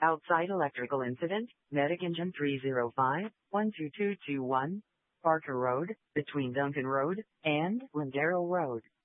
Outside electrical incident, medic engine 305-12221, Parker Road, between Duncan Road and Lindero Road.